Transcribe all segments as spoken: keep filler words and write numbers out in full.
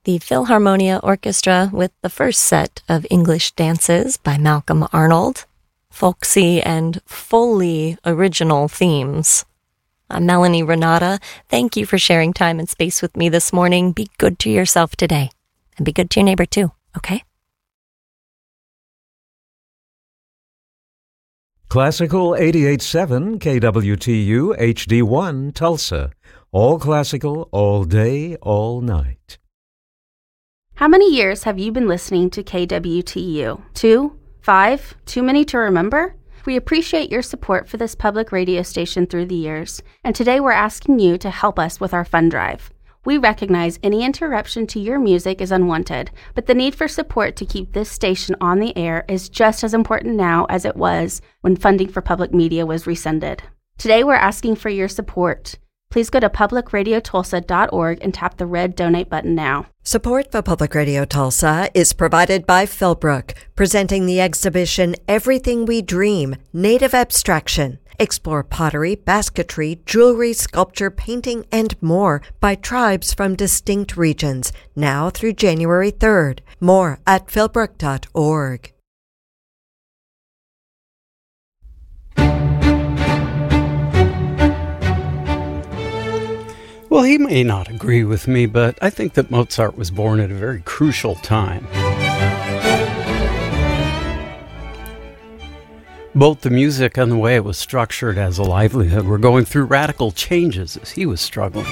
the Philharmonia Orchestra with the first set of English dances by Malcolm Arnold, folksy and fully original themes. I'm Melanie Renata. Thank you for sharing time and space with me this morning. Be good to yourself today, and be good to your neighbor too, okay? Classical eighty-eight point seven K W T U H D one Tulsa. All classical, all day, all night. How many years have you been listening to K W T U? Two? Five? Too many to remember? We appreciate your support for this public radio station through the years, and today we're asking you to help us with our fund drive. We recognize any interruption to your music is unwanted, but the need for support to keep this station on the air is just as important now as it was when funding for public media was rescinded. Today we're asking for your support. Please go to public radio tulsa dot org and tap the red donate button now. Support for Public Radio Tulsa is provided by Philbrook, presenting the exhibition Everything We Dream, Native Abstraction. Explore pottery, basketry, jewelry, sculpture, painting, and more by tribes from distinct regions, now through January third. More at philbrook dot org. Well, he may not agree with me, but I think that Mozart was born at a very crucial time. Both the music and the way it was structured as a livelihood were going through radical changes as he was struggling.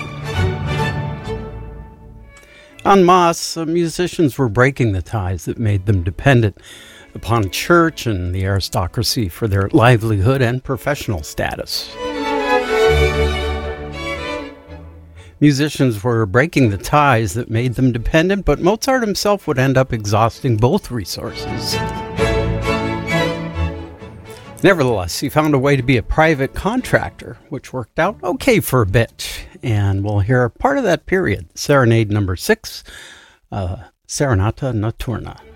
En masse, uh, musicians were breaking the ties that made them dependent upon church and the aristocracy for their livelihood and professional status. Musicians were breaking the ties that made them dependent, but Mozart himself would end up exhausting both resources. Nevertheless, he found a way to be a private contractor, which worked out okay for a bit. And we'll hear part of that period, Serenade number six, uh, Serenata Notturna.